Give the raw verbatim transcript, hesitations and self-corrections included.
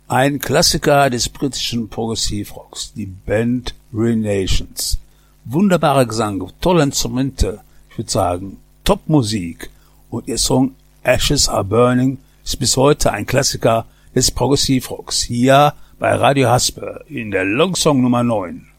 Ein Klassiker des britischen Progressivrocks, die Band Renations. Wunderbarer Gesang, tolle Instrumente, ich würde sagen, Top-Musik. Und ihr Song Ashes Are Burning ist bis heute ein Klassiker des Progressivrocks. Hier bei Radio Haspe in der Longsong Nummer neun.